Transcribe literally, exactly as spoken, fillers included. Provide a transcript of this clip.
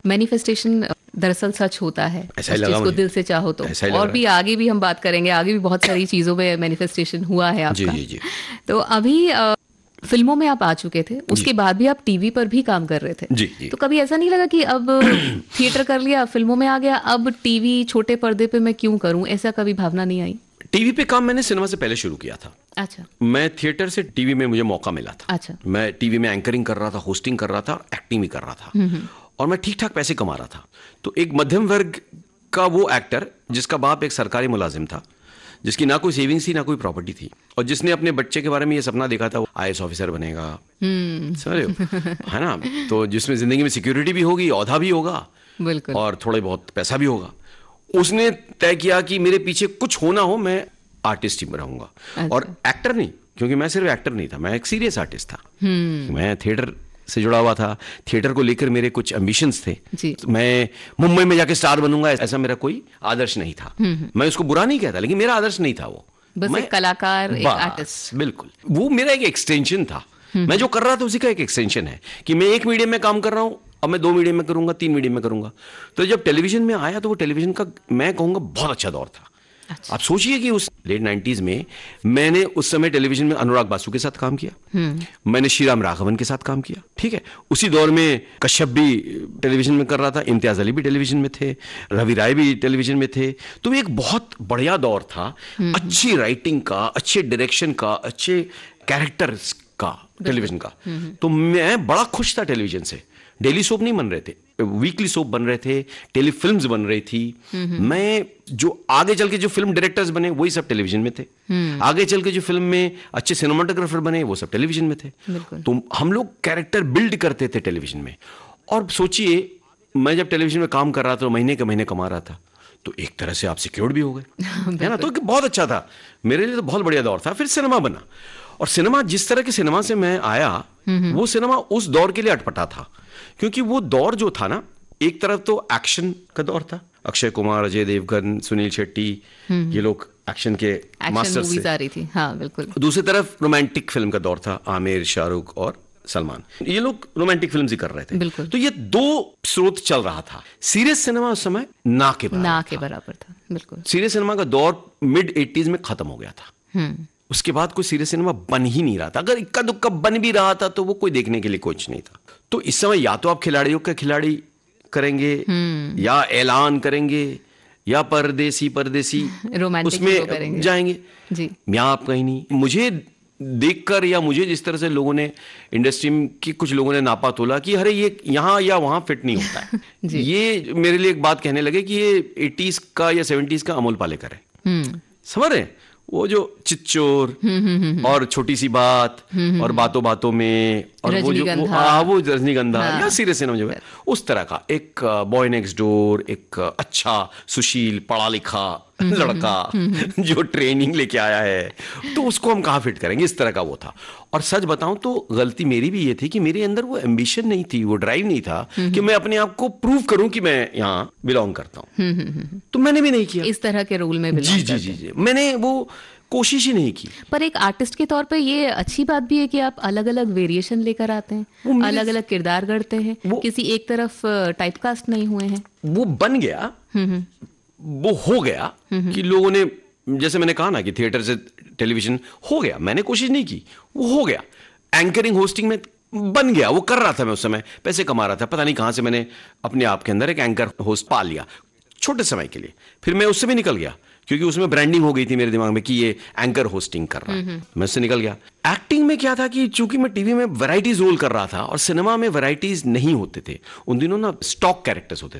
Manifestation दरअसल सच होता है, ऐसा उस ही लगा चीज को मुझे। दिल से चाहो तो। ऐसा ही लग और रहा भी आगे भी हम बात करेंगे, आगे भी बहुत सारी चीजों पे मैनिफेस्टेशन हुआ है आपका। जी जी जी। तो अभी अ, फिल्मों में आप आ चुके थे, उसके बाद भी आप टीवी पर भी काम कर रहे थे। जी जी। तो कभी ऐसा नहीं लगा कि अब थिएटर कर लिया, फिल्मों में आ गया, अब टीवी छोटे पर्दे पे मैं क्यों करूं, ऐसा कभी भावना नहीं आई? टीवी पे काम मैंने सिनेमा से पहले शुरू किया था। अच्छा मैं थिएटर से टीवी में मुझे मौका मिला था। अच्छा। मैं टीवी में एंकरिंग कर रहा था, होस्टिंग कर रहा था और एक्टिंग भी कर रहा था, और मैं ठीक ठाक पैसे कमा रहा था। तो एक मध्यम वर्ग का वो एक्टर जिसका बाप एक सरकारी मुलाजिम था, जिसकी ना कोई सेविंग्स थी ना कोई प्रॉपर्टी थी, और जिसने अपने बच्चे के बारे में ये सपना देखा था वो आई ए एस ऑफिसर बनेगा, समझ रहे हो, है ना, तो जिसमें जिंदगी में सिक्योरिटी भी होगी, औहदा भी होगा, बिल्कुल, और थोड़े बहुत पैसा भी होगा, उसने तय किया कि मेरे पीछे कुछ होना हो, मैं आर्टिस्ट ही रहूंगा। अच्छा। और एक्टर नहीं, क्योंकि मैं सिर्फ एक्टर नहीं था, मैं एक सीरियस आर्टिस्ट था। मैं थिएटर से जुड़ा हुआ था, थिएटर को लेकर मेरे कुछ एम्बिशंस थे। तो मैं मुंबई में जाके स्टार बनूंगा, ऐसा मेरा कोई आदर्श नहीं था। मैं उसको बुरा नहीं कहता, लेकिन मेरा आदर्श नहीं था वो। बस मैं एक कलाकार, एक आर्टिस्ट। बिल्कुल, वो मेरा एक एक्सटेंशन था। मैं जो कर रहा था उसी का एक एक्सटेंशन है कि मैं एक मीडियम में काम कर रहा हूं, अब मैं दो मीडियम में करूंगा, तीन मीडियम में करूंगा। तो जब टेलीविजन में आया तो वो टेलीविजन का मैं कहूंगा बहुत अच्छा दौर था। अच्छा। आप सोचिए कि उस लेट नाइंटीज़ में मैंने उस समय टेलीविजन में अनुराग बासु के साथ काम किया, मैंने श्रीराम राघवन के साथ काम किया, ठीक है। उसी दौर में कश्यप भी टेलीविजन में कर रहा था, इम्तियाज अली भी टेलीविजन में थे, रवि राय भी टेलीविजन में थे। तो एक बहुत बढ़िया दौर था, अच्छी राइटिंग का, अच्छे डायरेक्शन का, अच्छे कैरेक्टर्स का, टेलीविजन का। तो मैं बड़ा खुश था टेलीविजन से। डेली सोप नहीं बन रहे थे, वीकली सोप बन रहे थे, टेलीफिल्म्स बन रही थी। मैं जो आगे चल के जो फिल्म डायरेक्टर्स बने वही सब टेलीविजन में थे, आगे चल के जो फिल्म में अच्छे सिनेमाटोग्राफर बने वो सब टेलीविजन में थे। तो हम लोग कैरेक्टर बिल्ड करते थे टेलीविजन में। और सोचिए, मैं जब टेलीविजन में काम कर रहा था, महीने के महीने कमा रहा था, तो एक तरह से आप सिक्योर्ड भी हो गए, है ना। तो बहुत अच्छा था मेरे लिए, तो बहुत बढ़िया दौर था। फिर सिनेमा बना, और सिनेमा, जिस तरह के सिनेमा से मैं आया, वो सिनेमा उस दौर के लिए अटपटा था। क्योंकि वो दौर जो था ना, एक तरफ तो एक्शन का दौर था, अक्षय कुमार, अजय देवगन, सुनील शेट्टी, ये लोग एक्शन के मास्टर्स मूवीज आ रही थी, हाँ बिल्कुल। दूसरी तरफ रोमांटिक फिल्म का दौर था, आमिर, शाहरुख और सलमान, ये लोग रोमांटिक फिल्म्स ही कर रहे थे। बिल्कुल। तो ये दो स्रोत चल रहा था। सीरियस सिनेमा उस समय ना के बराबर ना के बराबर था, बिल्कुल। सीरियस सिनेमा का दौर मिड एटीज में खत्म हो गया था। उसके बाद कोई सीरियस सिनेमा बन ही नहीं रहा था। अगर इक्का दुक्का बन भी रहा था तो वो कोई देखने के लिए कुछ नहीं था। तो इस समय या तो आप खिलाड़ियों के खिलाड़ी करेंगे, या ऐलान करेंगे, या परदेसी परदेसी उसमें जाएंगे जी। या आप कहीं नहीं। मुझे देखकर, या मुझे जिस तरह से लोगों ने, इंडस्ट्री की कुछ लोगों ने नापा तोला कि अरे ये यहाँ या वहां फिट नहीं होता है ये मेरे लिए एक बात कहने लगे कि ये एटीज का या सेवेंटीज का अमोल पालेकर है। समझ रहे, वो जो चिच्चोर और छोटी सी बात और बातों बातों में, और वो जो वो, आ, वो रजनीगंधा, हाँ। या सीरियस सिनेमा जो है उस तरह का, एक बॉय नेक्स्ट डोर, एक अच्छा सुशील पढ़ा लिखा लड़का जो ट्रेनिंग लेके आया है, तो उसको हम कहाँ फिट करेंगे, इस तरह का वो था। और सच बताऊं तो गलती मेरी भी ये थी कि मेरे अंदर वो एम्बिशन नहीं थी, वो ड्राइव नहीं था कि मैं अपने आप को प्रूव करूं कि मैं यहाँ बिलोंग करता हूँ। तो मैंने भी नहीं किया इस तरह के रोल में। जी जी जी जी मैंने वो कोशिश ही नहीं की। पर एक आर्टिस्ट के तौर पे ये अच्छी बात भी है कि आप अलग अलग वेरिएशन लेकर आते हैं, अलग अलग किरदार गढ़ते हैं, किसी एक तरफ टाइपकास्ट नहीं हुए हैं। वो बन गया, वो हो गया कि लोगों ने, जैसे मैंने कहा ना कि थिएटर से टेलीविजन हो गया, मैंने कोशिश नहीं की, वो हो गया। एंकरिंग होस्टिंग में बन गया, वो कर रहा था, मैं उस समय पैसे कमा रहा था, पता नहीं कहां से मैंने अपने आप के अंदर एक एंकर होस्ट पा लिया छोटे समय के लिए। फिर मैं उससे भी निकल गया क्योंकि उसमें ब्रांडिंग हो गई थी मेरे दिमाग में कि ये एंकर होस्टिंग कर रहा है, मैं उससे निकल गया। एक्टिंग में क्या था कि चूंकि मैं टीवी में वैराइटीज रोल कर रहा था और सिनेमा में वैराइटीज नहीं होते थे उन दिनों ना, स्टॉक कैरेक्टर्स होते